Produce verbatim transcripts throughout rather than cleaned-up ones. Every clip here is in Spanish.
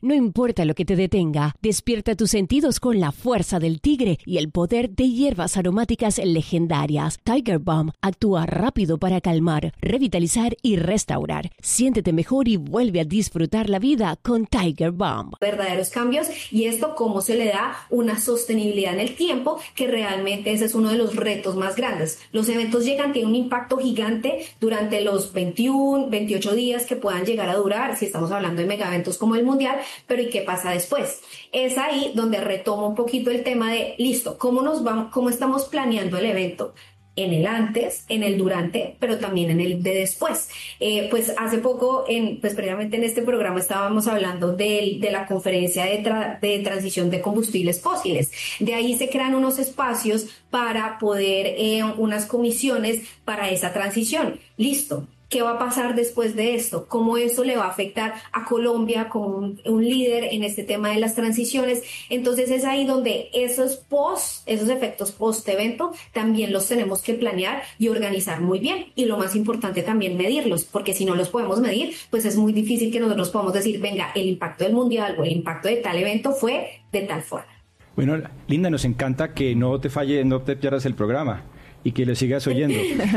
No importa lo que te detenga, despierta tus sentidos con la fuerza del tigre y el poder de hierbas aromáticas legendarias. Tiger Balm actúa rápido para calmar, revitalizar y restaurar. Siéntete mejor y vuelve a disfrutar la vida con Tiger Balm. Verdaderos cambios, y esto cómo se le da una sostenibilidad en el tiempo, que realmente ese es uno de los retos más grandes. Los eventos llegan, tienen un impacto gigante durante los veintiuno, veintiocho días que puedan llegar a durar, si estamos hablando de mega eventos como el Mundial. Pero ¿y qué pasa después? Es ahí donde retomo un poquito el tema de, listo, ¿cómo nos vamos, cómo estamos planeando el evento? En el antes, en el durante, pero también en el de después. Eh, pues hace poco, en, pues previamente en este programa estábamos hablando de, de la conferencia de, tra, de transición de combustibles fósiles. De ahí se crean unos espacios para poder, eh, unas comisiones para esa transición. Listo. ¿Qué va a pasar después de esto? ¿Cómo eso le va a afectar a Colombia como un, un líder en este tema de las transiciones? Entonces es ahí donde esos post, esos efectos post-evento también los tenemos que planear y organizar muy bien. Y lo más importante también medirlos, porque si no los podemos medir, pues es muy difícil que nosotros podamos decir, venga, el impacto del Mundial o el impacto de tal evento fue de tal forma. Bueno, Linda, nos encanta que no te falle, no te pierdas el programa y que le sigas oyendo.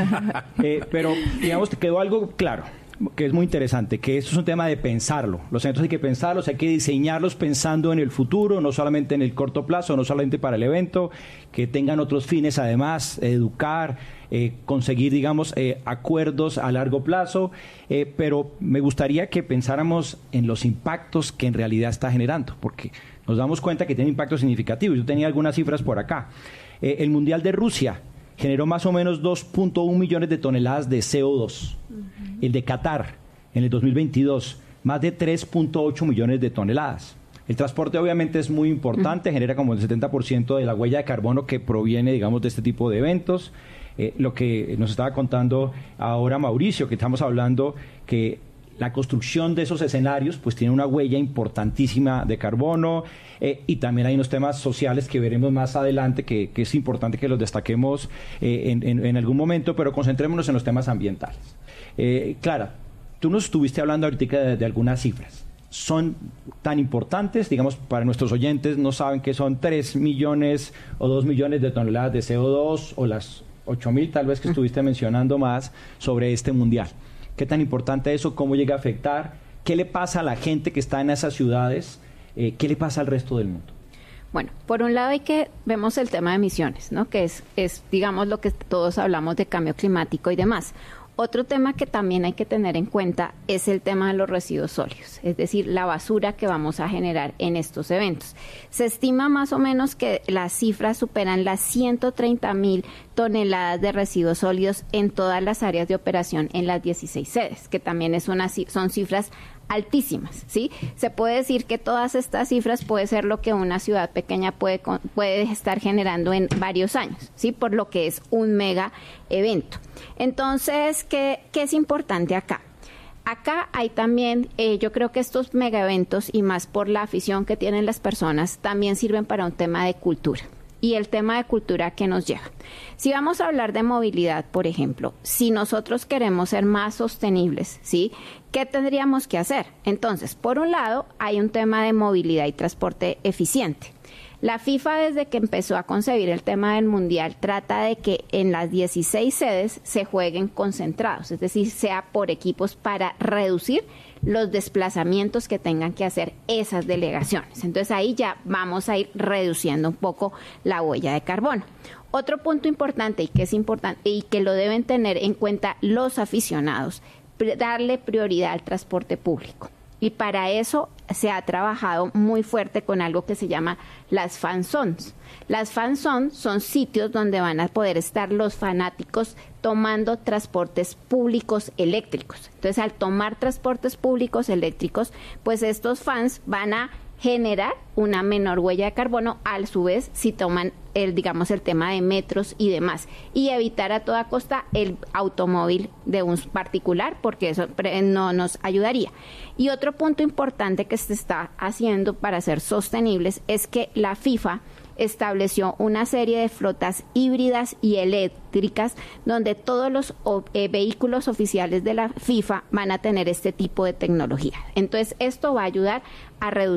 eh, pero, digamos, te quedó algo claro, que es muy interesante, que esto es un tema de pensarlo. Los eventos hay que pensarlos, hay que diseñarlos pensando en el futuro, no solamente en el corto plazo, no solamente para el evento, que tengan otros fines además, educar, eh, conseguir, digamos, eh, acuerdos a largo plazo, eh, pero me gustaría que pensáramos en los impactos que en realidad está generando, porque nos damos cuenta que tiene impactos significativos. Yo tenía algunas cifras por acá. Eh, el Mundial de Rusia generó más o menos dos punto uno millones de toneladas de C O dos. Uh-huh. El de Qatar, en el dos mil veintidós, más de tres punto ocho millones de toneladas. El transporte obviamente es muy importante, uh-huh. genera como el setenta por ciento de la huella de carbono que proviene, digamos, de este tipo de eventos. Eh, lo que nos estaba contando ahora Mauricio, que estamos hablando que la construcción de esos escenarios pues tiene una huella importantísima de carbono, eh, y también hay unos temas sociales que veremos más adelante que, que es importante que los destaquemos eh, en, en, en algún momento, pero concentrémonos en los temas ambientales. Eh, Clara, tú nos estuviste hablando ahorita de, de algunas cifras. ¿Son tan importantes? Digamos, para nuestros oyentes no saben que son tres millones o dos millones de toneladas de C O dos o las ocho mil tal vez que estuviste mencionando más sobre este mundial. ¿Qué tan importante es eso? ¿Cómo llega a afectar? ¿Qué le pasa a la gente que está en esas ciudades? Eh, ¿Qué le pasa al resto del mundo? Bueno, por un lado hay que, vemos el tema de emisiones, ¿no? Que es, es, digamos, lo que todos hablamos de cambio climático y demás. Otro tema que también hay que tener en cuenta es el tema de los residuos sólidos, es decir, la basura que vamos a generar en estos eventos. Se estima más o menos que las cifras superan las ciento treinta mil toneladas de residuos sólidos en todas las áreas de operación en las dieciséis sedes, que también es una, son cifras altísimas, ¿sí? Se puede decir que todas estas cifras puede ser lo que una ciudad pequeña puede, puede estar generando en varios años, ¿sí? Por lo que es un mega evento. Entonces, ¿qué, qué es importante acá? Acá hay también, eh, yo creo que estos mega eventos, y más por la afición que tienen las personas, también sirven para un tema de cultura. Y el tema de cultura que nos lleva. Si vamos a hablar de movilidad, por ejemplo, si nosotros queremos ser más sostenibles, ¿sí? ¿Qué tendríamos que hacer? Entonces, por un lado, hay un tema de movilidad y transporte eficiente. La FIFA, desde que empezó a concebir el tema del Mundial, trata de que en las dieciséis sedes se jueguen concentrados, es decir, sea por equipos para reducir los desplazamientos que tengan que hacer esas delegaciones. Entonces ahí ya vamos a ir reduciendo un poco la huella de carbono. Otro punto importante y que es importante y que lo deben tener en cuenta los aficionados, darle prioridad al transporte público. Y para eso se ha trabajado muy fuerte con algo que se llama las fan zones. Las fan zones son sitios donde van a poder estar los fanáticos tomando transportes públicos eléctricos. Entonces, al tomar transportes públicos eléctricos, pues estos fans van a generar una menor huella de carbono, a su vez, si toman el, digamos, el tema de metros y demás, y evitar a toda costa el automóvil de un particular, porque eso no nos ayudaría. Y otro punto importante que se está haciendo para ser sostenibles es que la FIFA estableció una serie de flotas híbridas y eléctricas donde todos los eh, vehículos oficiales de la FIFA van a tener este tipo de tecnología. Entonces, esto va a ayudar a reducir